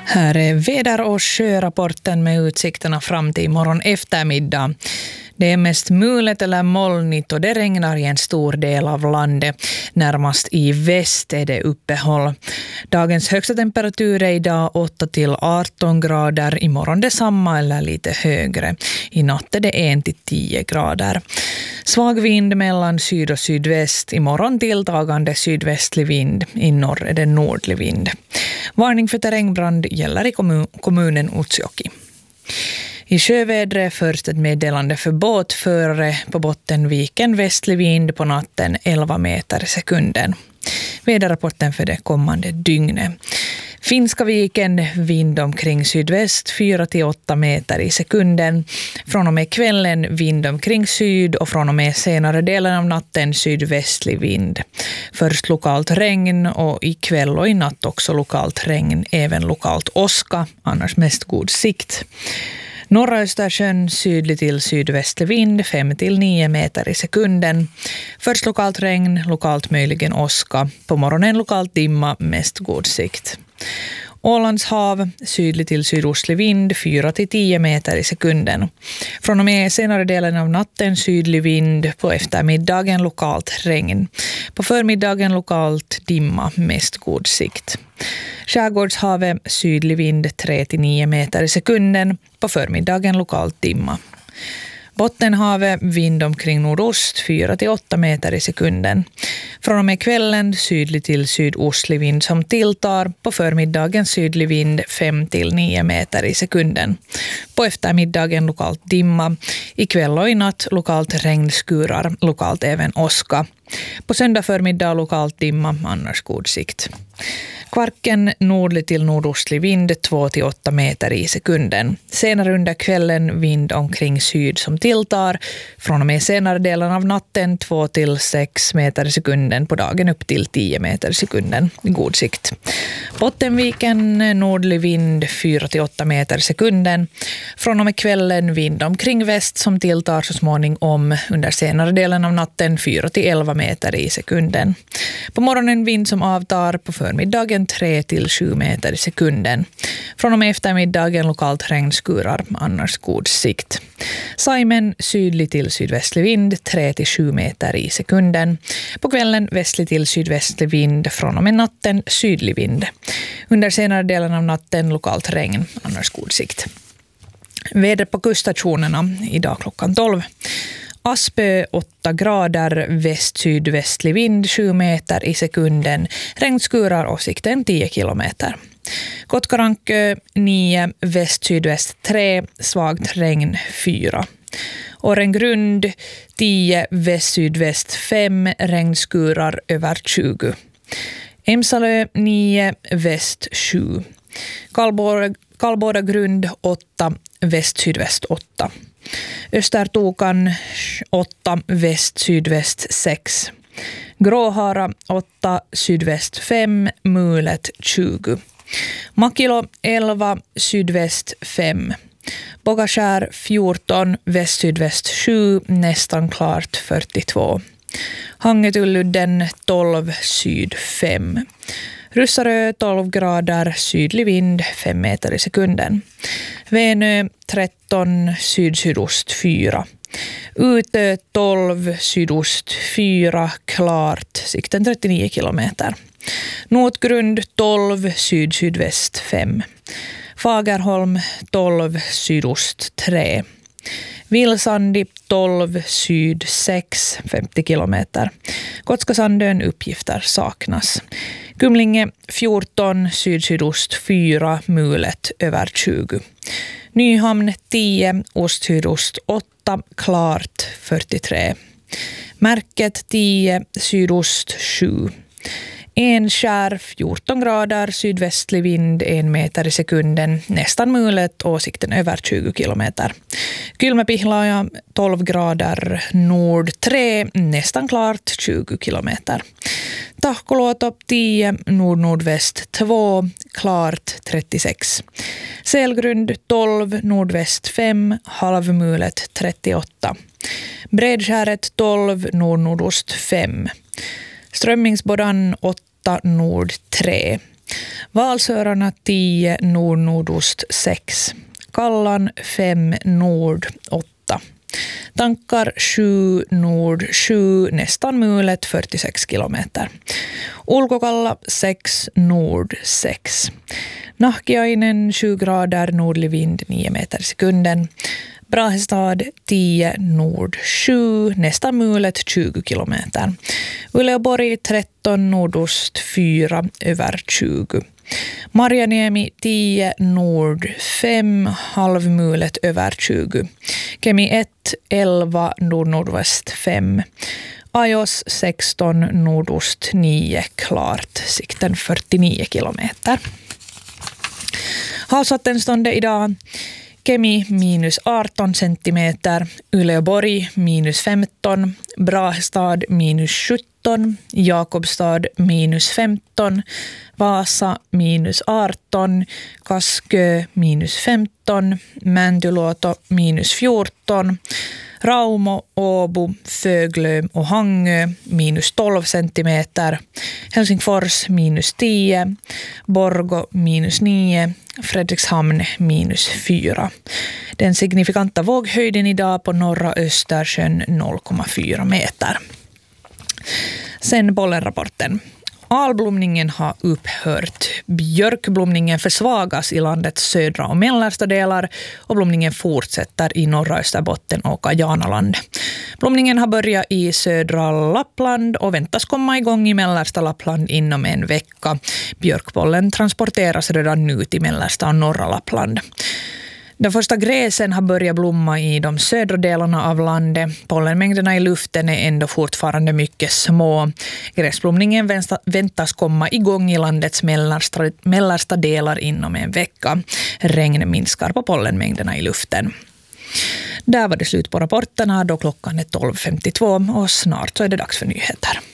Här är väder- och sjörapporten med utsikterna fram till imorgon eftermiddag. Det är mest mulet eller molnigt och det regnar i en stor del av landet. Närmast i väst är det uppehåll. Dagens högsta temperatur är idag 8 till 18 grader. Imorgon detsamma eller lite högre. I natt är det 1 till 10 grader. Svag vind mellan syd och sydväst. Imorgon tilltagande sydvästlig vind. I norr är det nordlig vind. Varning för terrängbrand gäller i kommunen Utsjoki. I sjövädret först ett meddelande för båtförare på Bottenviken, västlig vind på natten 11 meter i sekunden. Väderrapporten för det kommande dygnet. Finska viken, vind omkring sydväst 4 till 8 meter i sekunden. Från och med kvällen vind omkring syd och från och med senare delen av natten sydvästlig vind. Först lokalt regn och ikväll och i natt också lokalt regn, även lokalt åska, annars mest god sikt. Norra Östersjön sydlig till sydvästlig vind 5 till 9 meter i sekunden. Först lokalt regn, lokalt möjligen åska. På morgonen lokalt dimma, mest god sikt. Ålands hav sydlig till sydostlig vind 4 till 10 meter i sekunden. Från och med senare delen av natten sydlig vind, på eftermiddagen lokalt regn. På förmiddagen lokalt dimma, mest god sikt. Skärgårdshavet sydlig vind 3 till 9 meter i sekunden, på förmiddagen lokalt dimma. Bottenhavet vind omkring nordost 4 till 8 meter i sekunden. Från och med kvällen sydlig till sydostlig vind som tilltar, på förmiddagen sydlig vind 5 till 9 meter i sekunden. På eftermiddagen lokalt dimma, ikväll och i natt lokalt regnskurar, lokalt även åska. På söndag förmiddag lokalt dimma, annars god sikt. Kvarken nordlig till nordostlig vind 2 till 8 meter i sekunden. Senare under kvällen vind omkring syd som tilltar. Från och med senare delen av natten 2 till 6 meter i sekunden. På dagen upp till 10 meter i sekunden. God sikt. Bottenviken nordlig vind 4 till 8 meter i sekunden. Från och med kvällen vind omkring väst som tilltar så småningom. Under senare delen av natten 4 till 11 meter i sekunden. På morgonen vind som avtar, på förmiddagen 3 till 7 meter i sekunden. Från och med eftermiddagen lokalt regnskurar, annars god sikt. Saimen sydlig till sydvästlig vind 3 till 7 meter i sekunden. På kvällen västlig till sydvästlig vind, från och med natten sydlig vind. Under senare delen av natten lokalt regn, annars god sikt. Väder på kuststationerna idag klockan 12. Aspö 8 grader, väst-sydvästlig vind 7 meter i sekunden, regnskurar och sikten 10 kilometer. Kotkarankö 9, väst-sydväst 3, svagt regn 4. Årengrund 10, väst-sydväst 5, regnskurar över 20. Emsalö 9, väst 7. Kallbådagrund 8, väst-sydväst 8. Östertokan 8, väst-sydväst 6. Gråhara 8, sydväst 5, mulet 20. Makilo 11, sydväst 5. Bogaskär 14, väst-sydväst 7, nästan klart 42. Hangetulludden 12, syd 5. Ryssarö 12 grader, sydlig vind 5 meter i sekunden. Vänö 13, syd-sydost 4. Utö 12, sydost 4, klart, sikten 39 kilometer. Notgrund 12, syd-sydväst 5. Fagerholm 12, sydost 3. Vilsandi 12, syd 6, 50 kilometer. Kotskasandön uppgifter saknas. Kumlinge 14, syd-sydost 4, mulet över 20. Nyhamn 10, ost-sydost 8, klart 43. Märket 10, sydost 7. Enskär 14 grader, sydvästlig vind 1 meter i sekunden, nästan mulet och sikten över 20 kilometer. Kylmäpihlaja 12 grader, nord 3, nästan klart 20 kilometer. Tahkoluoto 10, nord-nordväst 2, klart 36. Selgrund 12, nordväst 5, halvmulet 38. Bredskäret 12, nord-nordost 5. Strömmingsbodan 8, nord 3. Valsörarna 10, nord-nordost 6. Kallan 5, nord 8. Tankar 7, nord 7, nästan mulet 46 kilometer. Ulkokalla 6, nord 6. Nahkiainen 7 grader, nordlig vind 9 meter i sekunden. Brahestad 10, nord 7, nästan mulet 20 kilometer. Uleåborg 13, nordost 4, över 20. Marjaniemi 10, nord 5, halvmulet över 20. Kemi 1, 11, nord-nordväst 5. Ajos 16, nordost 9, klart, sikten 49 kilometer. Havsvattenståndet idag: Kemi minus 18 centimeter, Uleåborg minus 15, Brahestad minus 17, Jakobstad minus 15, Vasa minus 18, Kaskö minus 15, Mäntyluoto minus 14, Raumo, Åbo, Föglö och Hangö minus 12 centimeter, Helsingfors minus 10, Borgå minus 9, Fredrikshamn minus 4. Den signifikanta våghöjden idag på norra Östersjön 0,4 meter. Sen pollenrapporten. Alblomningen har upphört. Björkblomningen försvagas i landets södra och mellersta delar och blomningen fortsätter i norra Österbotten och Kajanaland. Blomningen har börjat i södra Lappland och väntas komma igång i mellersta Lappland inom en vecka. Björkpollen transporteras redan nu till mellersta och norra Lappland. De första gräsen har börjat blomma i de södra delarna av landet. Pollenmängderna i luften är ändå fortfarande mycket små. Gräsblomningen väntas komma igång i landets mellersta delar inom en vecka. Regn minskar på pollenmängderna i luften. Där var det slut på rapporterna då klockan är 12.52 och snart så är det dags för nyheter.